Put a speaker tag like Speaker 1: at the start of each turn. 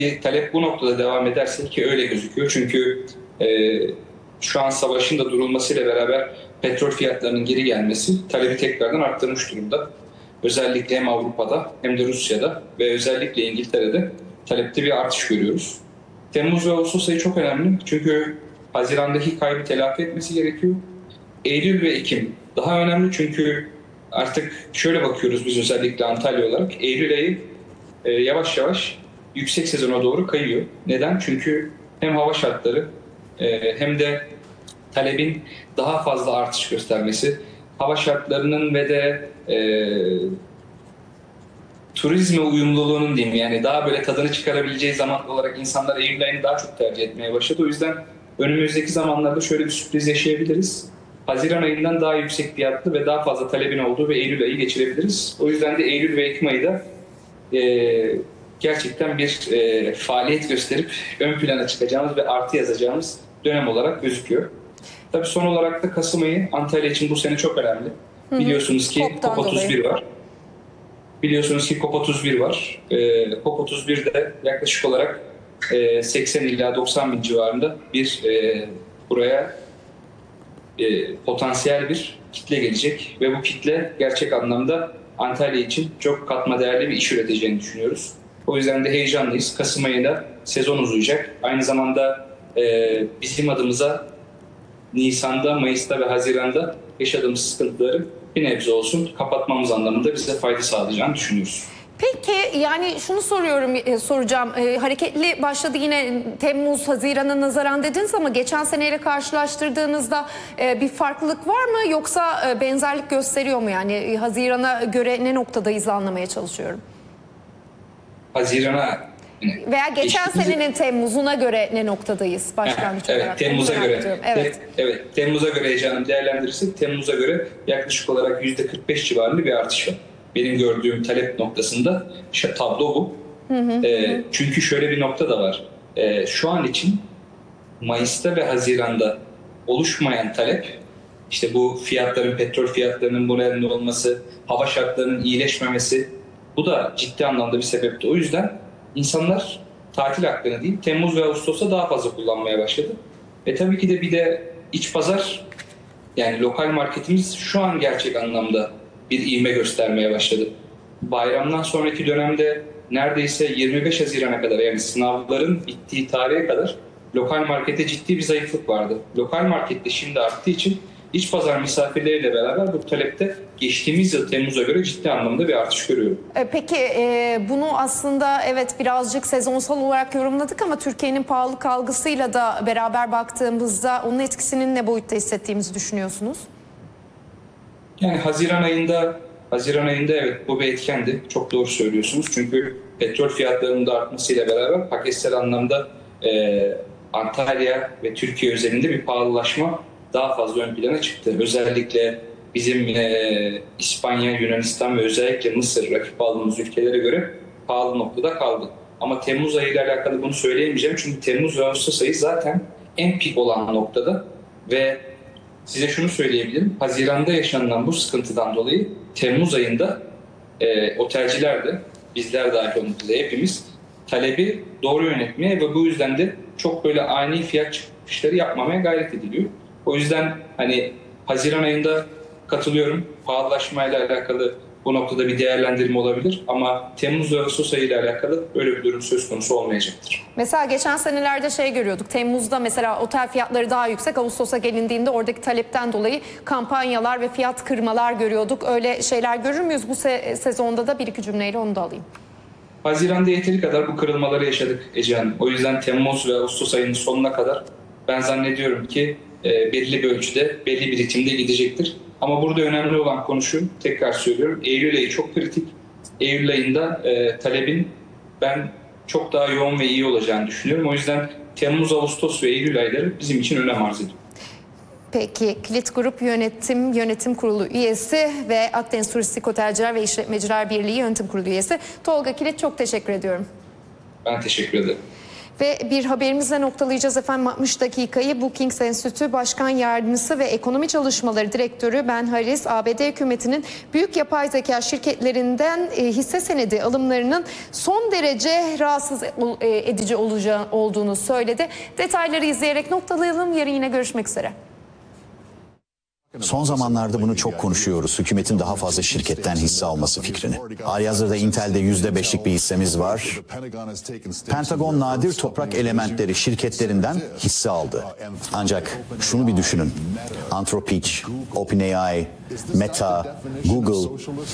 Speaker 1: talep bu noktada devam ederse ki öyle gözüküyor. Çünkü şu an savaşın da durulmasıyla beraber petrol fiyatlarının geri gelmesi talebi tekrardan arttırmış durumda. Özellikle hem Avrupa'da hem de Rusya'da ve özellikle İngiltere'de talepte bir artış görüyoruz. Temmuz ve Ağustos ayı çok önemli. Çünkü Haziran'daki kaybı telafi etmesi gerekiyor. Eylül ve Ekim daha önemli çünkü artık şöyle bakıyoruz biz özellikle Antalya olarak. Eylül ayı yavaş yavaş yüksek sezona doğru kayıyor. Neden? Çünkü hem hava şartları hem de talebin daha fazla artış göstermesi, hava şartlarının ve de turizme uyumluluğunun diyeyim yani daha böyle tadını çıkarabileceği zaman olarak insanlar Eylül ayını daha çok tercih etmeye başladı. O yüzden önümüzdeki zamanlarda şöyle bir sürpriz yaşayabiliriz. Haziran ayından daha yüksek fiyatlı ve daha fazla talebin olduğu ve Eylül ayı geçirebiliriz. O yüzden de Eylül ve Ekim ayı da gerçekten bir faaliyet gösterip ön plana çıkacağımız ve artı yazacağımız dönem olarak gözüküyor. Tabii son olarak da Kasım ayı Antalya için bu sene çok önemli. Biliyorsunuz ki COP31 var. Biliyorsunuz ki COP31 var. COP31'de yaklaşık olarak 80 ila 90 bin civarında bir buraya potansiyel bir kitle gelecek ve bu kitle gerçek anlamda Antalya için çok katma değerli bir iş üreteceğini düşünüyoruz. O yüzden de heyecanlıyız. Kasım ayında sezon uzayacak. Aynı zamanda bizim adımıza Nisan'da, Mayıs'ta ve Haziran'da yaşadığımız sıkıntıları bir nebze olsun kapatmamız anlamında bize fayda sağlayacağını düşünüyoruz.
Speaker 2: Peki yani şunu soracağım. Hareketli başladı yine Temmuz, Haziran'a nazaran dediniz ama geçen seneyle karşılaştırdığınızda bir farklılık var mı? Yoksa benzerlik gösteriyor mu yani? Haziran'a göre ne noktadayız anlamaya çalışıyorum.
Speaker 1: Haziran'a
Speaker 2: veya geçen senenin Temmuz'una göre ne noktadayız başlangıç olarak?
Speaker 1: Evet, Temmuz'a göre. Evet, Temmuz'a göre heyecanım değerlendirirsek Temmuz'a göre yaklaşık olarak %45 civarında bir artış var. Benim gördüğüm talep noktasında tablo bu. Çünkü şöyle bir nokta da var. Şu an için Mayıs'ta ve Haziran'da oluşmayan talep, işte bu fiyatların, petrol fiyatlarının bu nedenle olması, hava şartlarının iyileşmemesi, bu da ciddi anlamda bir sebepti. O yüzden insanlar tatil hakkını değil, Temmuz ve Ağustos'ta daha fazla kullanmaya başladı. Ve tabii ki de bir de iç pazar, yani lokal marketimiz şu an gerçek anlamda bir ivme göstermeye başladı. Bayramdan sonraki dönemde neredeyse 25 Haziran'a kadar, yani sınavların bittiği tarihe kadar lokal markete ciddi bir zayıflık vardı. Lokal markette şimdi arttığı için iç pazar misafirleriyle beraber bu talepte geçtiğimiz yıl Temmuz'a göre ciddi anlamda bir artış görüyorum.
Speaker 2: Peki bunu aslında evet birazcık sezonsal olarak yorumladık ama Türkiye'nin pahalılık algısıyla da beraber baktığımızda onun etkisinin ne boyutta hissettiğimizi düşünüyorsunuz?
Speaker 1: Yani Haziran ayında evet bu bir etkendi. Çok doğru söylüyorsunuz. Çünkü petrol fiyatlarının da artmasıyla beraber paketsel anlamda Antalya ve Türkiye özelinde bir pahalılaşma daha fazla ön plana çıktı. Özellikle bizim İspanya, Yunanistan ve özellikle Mısır rakip aldığımız ülkelere göre pahalı noktada kaldı. Ama Temmuz ayı ile alakalı bunu söyleyemeyeceğim. Çünkü Temmuz ve Ağustos ayı zaten en pik olan noktada ve size şunu söyleyebilirim. Haziran'da yaşanılan bu sıkıntıdan dolayı Temmuz ayında otelciler de, bizler dahil olmak üzere hepimiz talebi doğru yönetmeye ve bu yüzden de çok böyle ani fiyat çıkışları yapmamaya gayret ediliyor. O yüzden hani Haziran ayında katılıyorum. Pahalılaşmayla alakalı bu noktada bir değerlendirme olabilir ama Temmuz ve Ağustos ayı ile alakalı böyle bir durum söz konusu olmayacaktır.
Speaker 2: Mesela geçen senelerde görüyorduk. Temmuz'da mesela otel fiyatları daha yüksek. Ağustos'a gelindiğinde oradaki talepten dolayı kampanyalar ve fiyat kırmalar görüyorduk. Öyle şeyler görür müyüz bu sezonda da? Bir iki cümleyle onu da alayım.
Speaker 1: Haziran'da yeteri kadar bu kırılmaları yaşadık Ece Hanım. O yüzden Temmuz ve Ağustos ayının sonuna kadar ben zannediyorum ki belli bir ölçüde, belli bir ritimde gidecektir. Ama burada önemli olan konu şu, tekrar söylüyorum, Eylül ayı çok kritik. Eylül ayında talebin ben çok daha yoğun ve iyi olacağını düşünüyorum. O yüzden Temmuz, Ağustos ve Eylül ayları bizim için önem arz ediyor.
Speaker 2: Peki, Kilit Grup Yönetim Kurulu üyesi ve Akdeniz Turistik Otelciler ve İşletmeciler Birliği Yönetim Kurulu üyesi Tolga Kilit, çok teşekkür ediyorum.
Speaker 1: Ben teşekkür ederim.
Speaker 2: Ve bir haberimizle noktalayacağız efendim 60 dakikayı. Brookings Enstitüsü Başkan Yardımcısı ve Ekonomi Çalışmaları Direktörü Ben Harris, ABD hükümetinin büyük yapay zeka şirketlerinden hisse senedi alımlarının son derece rahatsız edici olduğunu söyledi. Detayları izleyerek noktalayalım. Yarın yine görüşmek üzere.
Speaker 3: Son zamanlarda bunu çok konuşuyoruz. Hükümetin daha fazla şirketten hisse alması fikrini. Halihazırda Intel'de %5'lik bir hissemiz var. Pentagon nadir toprak elementleri şirketlerinden hisse aldı. Ancak şunu bir düşünün. Anthropic, OpenAI, Meta, Google